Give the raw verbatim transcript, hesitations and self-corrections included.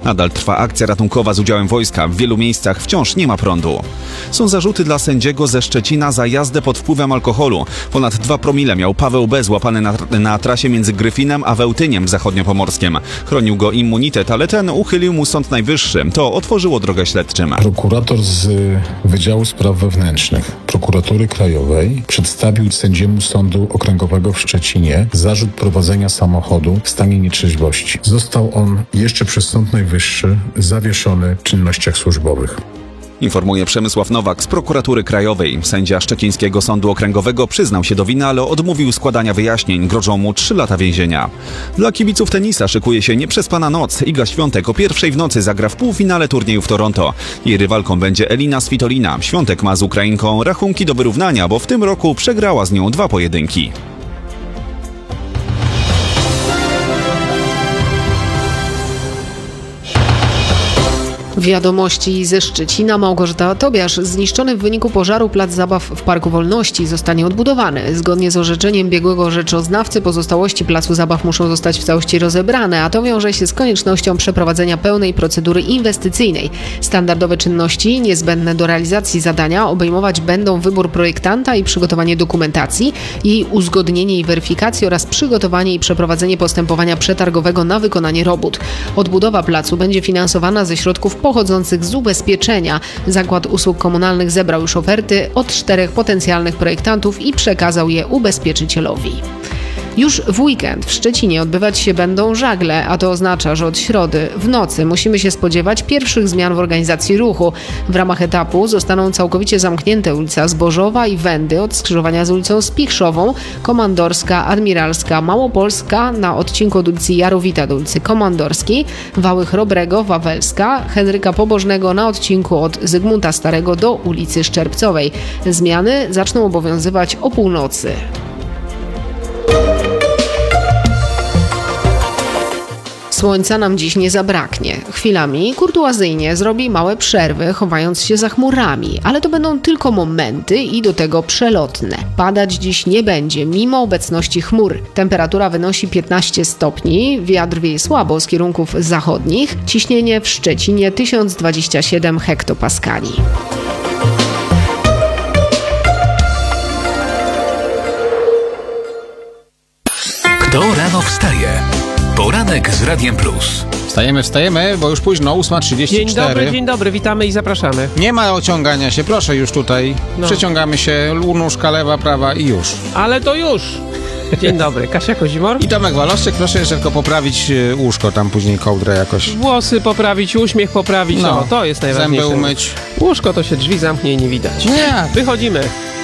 Nadal trwa akcja ratunkowa z udziałem wojska. W wielu miejscach wciąż nie ma prądu. Są zarzuty dla sędziego ze Szczecina za jazdę pod wpływem alkoholu. Ponad dwa promile miał Paweł B. złapany na, na trasie między Gryfinem a Wełtyniem w zachodniopomorskiem. Chronił go immunitet, ale ten uchylił mu Sąd Najwyższy. To otworzyło drogę śledczym. Prokurator z Wydziału Spraw Wewnętrznych Prokuratury Krajowej przedstawił sędziemu Sądu Okręgowego w Szczecinie zarzut prowadzenia samochodu w stanie nietrzeźwości. Został on jeszcze przez Sąd Najwyższy zawieszony w czynnościach służbowych. Informuje Przemysław Nowak z Prokuratury Krajowej. Sędzia Szczecińskiego Sądu Okręgowego przyznał się do winy, ale odmówił składania wyjaśnień. Grożą mu trzy lata więzienia. Dla kibiców tenisa szykuje się nieprzespana noc. Iga Świątek o pierwszej w nocy zagra w półfinale turnieju w Toronto. Jej rywalką będzie Elina Svitolina. Świątek ma z Ukrainką rachunki do wyrównania, bo w tym roku przegrała z nią dwa pojedynki. Wiadomości ze Szczecina. Małgorzata Tobiasz. Zniszczony w wyniku pożaru plac zabaw w Parku Wolności zostanie odbudowany. Zgodnie z orzeczeniem biegłego rzeczoznawcy pozostałości placu zabaw muszą zostać w całości rozebrane, a to wiąże się z koniecznością przeprowadzenia pełnej procedury inwestycyjnej. Standardowe czynności niezbędne do realizacji zadania obejmować będą wybór projektanta i przygotowanie dokumentacji, jej uzgodnienie i weryfikację oraz przygotowanie i przeprowadzenie postępowania przetargowego na wykonanie robót. Odbudowa placu będzie finansowana ze środków pochodzących z ubezpieczenia. Zakład Usług Komunalnych zebrał już oferty od czterech potencjalnych projektantów i przekazał je ubezpieczycielowi. Już w weekend w Szczecinie odbywać się będą żagle, a to oznacza, że od środy w nocy musimy się spodziewać pierwszych zmian w organizacji ruchu. W ramach etapu zostaną całkowicie zamknięte ulica Zbożowa i Wędy od skrzyżowania z ulicą Spichrzową, Komandorska, Admiralska, Małopolska na odcinku od ulicy Jarowita do ulicy Komandorskiej, Wały Chrobrego, Wawelska, Henryka Pobożnego na odcinku od Zygmunta Starego do ulicy Szczerbcowej. Zmiany zaczną obowiązywać o północy. Słońca nam dziś nie zabraknie. Chwilami kurtuazyjnie zrobi małe przerwy, chowając się za chmurami, ale to będą tylko momenty i do tego przelotne. Padać dziś nie będzie, mimo obecności chmur. Temperatura wynosi piętnaście stopni, wiatr wieje słabo z kierunków zachodnich, ciśnienie w Szczecinie tysiąc dwadzieścia siedem hektopaskali. Kto rano wstaje? Poranek z Radiem Plus. Wstajemy, wstajemy, bo już późno, ósma trzydzieści cztery. Dzień dobry, dzień dobry, witamy i zapraszamy. Nie ma ociągania się, proszę już tutaj. No. Przeciągamy się, nóżka lewa, prawa i już. Ale to już. Dzień dobry, Kasia Kozimor. I Tomek Waloszczyk, proszę jeszcze tylko poprawić łóżko, tam później kołdrę jakoś. Włosy poprawić, uśmiech poprawić, no, no to jest najważniejsze. Zęby umyć. Łóżko to się drzwi zamknie i nie widać. Nie. Wychodzimy.